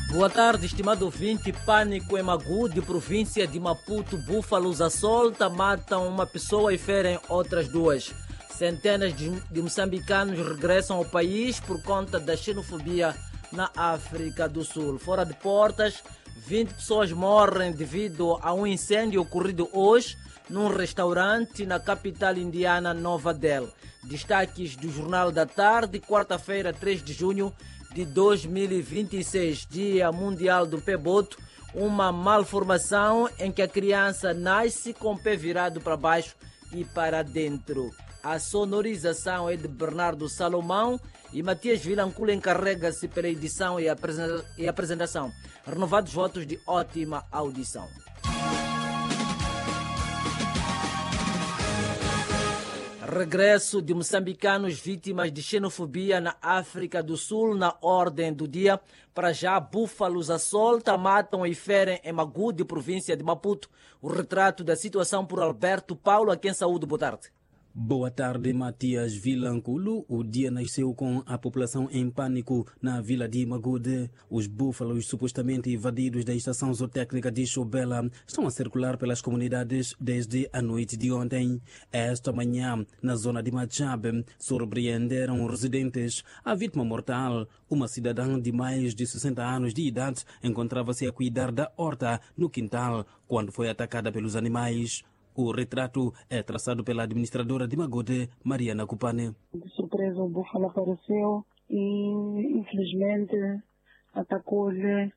Boa tarde, estimado ouvinte. Pânico em Magude, província de Maputo. Búfalos assoltam, matam uma pessoa e ferem outras duas. Centenas de moçambicanos regressam ao país por conta da xenofobia na África do Sul. Fora de portas, 20 pessoas morrem devido a um incêndio ocorrido hoje num restaurante na capital indiana Nova Delhi. Destaques do Jornal da Tarde, quarta-feira, 3 de junho de 2026, Dia Mundial do Pé Boto, uma malformação em que a criança nasce com o pé virado para baixo e para dentro. A sonorização é de Bernardo Salomão e Matias Vilancula encarrega-se pela edição e apresentação. Renovados votos de ótima audição. Regresso de moçambicanos vítimas de xenofobia na África do Sul na ordem do dia. Para já, búfalos assoltam, matam e ferem em Magude, província de Maputo. O retrato da situação por Alberto Paulo, a quem saúde. Boa tarde. Boa tarde, Matias Vilanculo. O dia nasceu com a população em pânico na vila de Magude. Os búfalos supostamente invadidos da estação zootécnica de Chobela estão a circular pelas comunidades desde a noite de ontem. Esta manhã, na zona de Machabe, surpreenderam residentes. A vítima mortal, uma cidadã de mais de 60 anos de idade, encontrava-se a cuidar da horta no quintal quando foi atacada pelos animais. O retrato é traçado pela administradora de Magude, Mariana Cupane. De surpresa o búfalo apareceu e, infelizmente, atacou-lhe